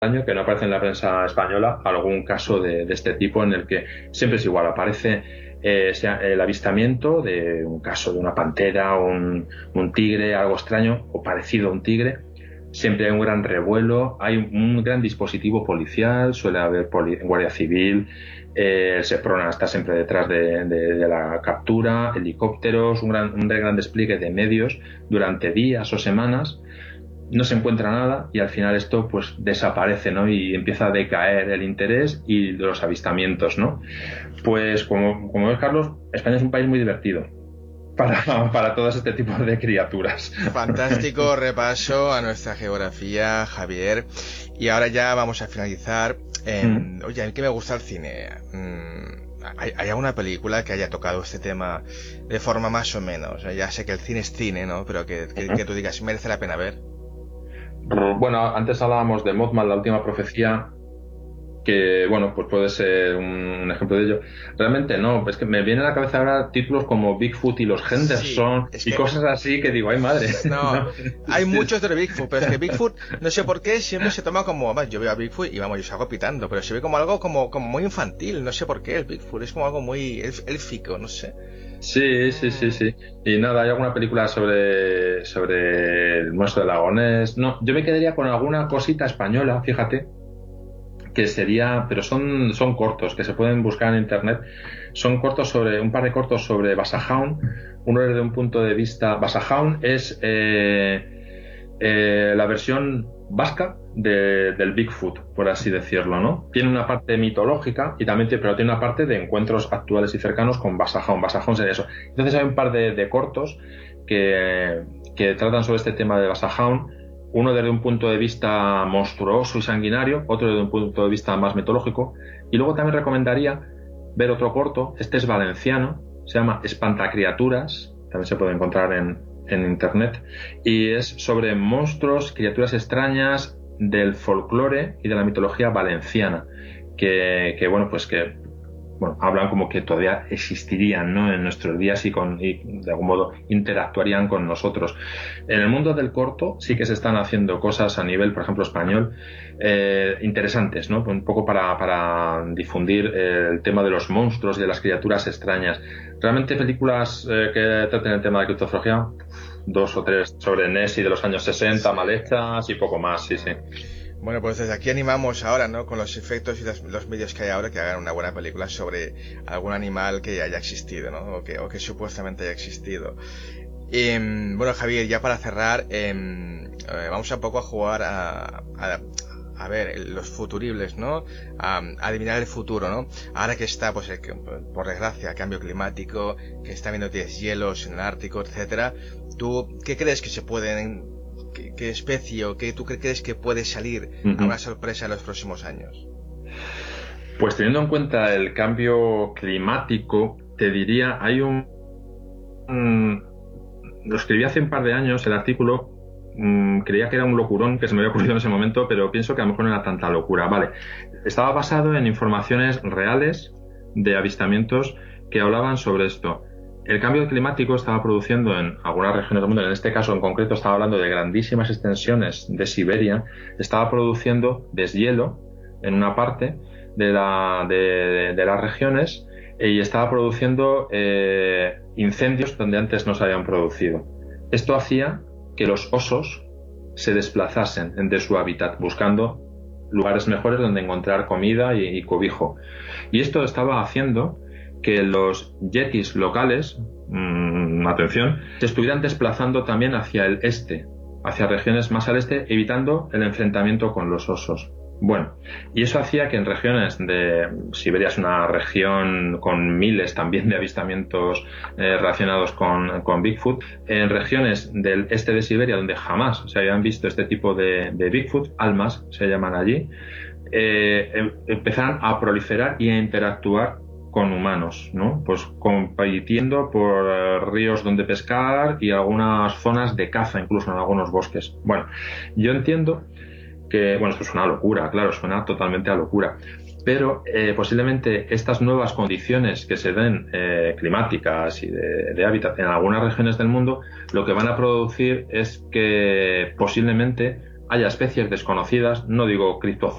año que no aparece en la prensa española algún caso de este tipo en el que siempre es igual, aparece el avistamiento de un caso de una pantera, un tigre, algo extraño o parecido a un tigre. Siempre hay un gran revuelo, hay un gran dispositivo policial, suele haber guardia civil, el SEPRONA está siempre detrás de la captura, helicópteros, un gran despliegue de medios durante días o semanas. No se encuentra nada y al final esto pues desaparece, ¿no? Y empieza a decaer el interés y los avistamientos, ¿no? Pues como ves, Carlos, España es un país muy divertido para todos este tipo de criaturas. Fantástico repaso a nuestra geografía, Javier. Y ahora ya vamos a finalizar. Oye, a mí que me gusta el cine. ¿Hay alguna película que haya tocado este tema de forma más o menos? Ya sé que el cine es cine, ¿no? Pero que tú digas, merece la pena ver. Bueno, antes hablábamos de Mothman, la última profecía, que bueno, pues puede ser un ejemplo de ello. Realmente no, es que me vienen a la cabeza ahora títulos como Bigfoot y los Sí, Henderson es y que cosas así que digo, ay madre. no, No, hay sí, muchos de Bigfoot, pero es que Bigfoot, no sé por qué, siempre se toma como, vamos, yo veo a Bigfoot y vamos, yo salgo pitando, pero se ve como algo como muy infantil, no sé por qué el Bigfoot, es como algo muy élfico, no sé. sí, sí, sí, sí. Y nada, ¿hay alguna película sobre el monstruo de Lagones? No, yo me quedaría con alguna cosita española, fíjate, que sería, pero son cortos, que se pueden buscar en internet. Son cortos sobre, un par de cortos sobre Basajaun. Uno desde un punto de vista, Basajaun es la versión vasca del Bigfoot, por así decirlo, ¿no? Tiene una parte mitológica y también pero tiene una parte de encuentros actuales y cercanos con Basajaun. Basajaun sería eso. Entonces hay un par de cortos que tratan sobre este tema de Basajaun, uno desde un punto de vista monstruoso y sanguinario, otro desde un punto de vista más mitológico, y luego también recomendaría ver otro corto, este es valenciano, se llama Espantacriaturas, también se puede encontrar en internet, y es sobre monstruos, criaturas extrañas del folclore y de la mitología valenciana, que bueno, pues que bueno, hablan como que todavía existirían, ¿no? En nuestros días y de algún modo interactuarían con nosotros. En el mundo del corto sí que se están haciendo cosas a nivel, por ejemplo, español, interesantes, ¿no? Un poco para difundir el tema de los monstruos y de las criaturas extrañas. Realmente películas que traten el tema de criptozoología, dos o tres sobre Nessie de los años 60 Sí. mal hechas y poco más, sí, sí. Bueno, pues desde aquí animamos ahora, ¿no? Con los efectos y los medios que hay ahora, que hagan una buena película sobre algún animal que haya existido, ¿no? O que supuestamente haya existido. Bueno, Javier, ya para cerrar, vamos un poco a jugar a ver, los futuribles, ¿no? A adivinar el futuro, ¿no? Ahora que está, pues, por desgracia, cambio climático, que está habiendo deshielos en el Ártico, etcétera. ¿Tú qué crees que se pueden, qué especie o qué tú crees que puede salir a una sorpresa en los próximos años? Pues teniendo en cuenta el cambio climático, te diría, lo escribí hace un par de años, el artículo, creía que era un locurón que se me había ocurrido en ese momento, pero pienso que a lo mejor no era tanta locura. Vale, estaba basado en informaciones reales de avistamientos que hablaban sobre esto. El cambio climático estaba produciendo en algunas regiones del mundo, en este caso en concreto estaba hablando de grandísimas extensiones de Siberia, estaba produciendo deshielo en una parte de las regiones y estaba produciendo incendios donde antes no se habían producido. Esto hacía que los osos se desplazasen de su hábitat buscando lugares mejores donde encontrar comida y cobijo. Y esto estaba haciendo que los yetis locales, atención, se estuvieran desplazando también hacia el este, hacia regiones más al este, evitando el enfrentamiento con los osos. Bueno, y eso hacía que en regiones de Siberia, es una región con miles también de avistamientos relacionados con Bigfoot, en regiones del este de Siberia donde jamás se habían visto este tipo de Bigfoot, almas se llaman allí, empezaron a proliferar y a interactuar con humanos, ¿no? Pues compitiendo por ríos donde pescar y algunas zonas de caza, incluso en algunos bosques. Bueno, yo entiendo que, bueno, esto es una locura, claro, suena totalmente a locura, pero posiblemente estas nuevas condiciones que se den climáticas y de hábitat en algunas regiones del mundo, lo que van a producir es que posiblemente haya especies desconocidas, no digo criptozoos